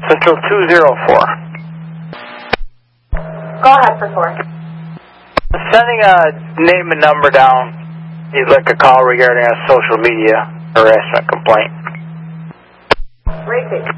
Central 204. Go ahead for 4. Sending a name and number down. You'd like a call regarding a social media harassment complaint. Repeat.